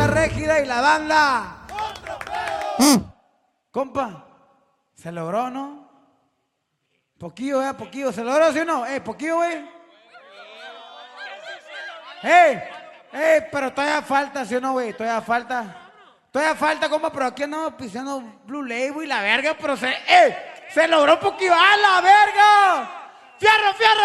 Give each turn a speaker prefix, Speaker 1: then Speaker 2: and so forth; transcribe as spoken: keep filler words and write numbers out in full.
Speaker 1: Mesa Régida y la banda. Compa, se logró, ¿no? Poquillo, eh, poquillo. ¿Se logró, sí o no? Eh, poquillo, güey. ¡Eh! ¡Eh! Pero todavía falta, ¿sí o no, güey? Todavía falta. Todavía falta, compa, pero aquí andamos pisando Blue Label y la verga, pero se... ¡Eh! ¡Se logró poquillo! ¡A la verga! ¡Fierro, fierro!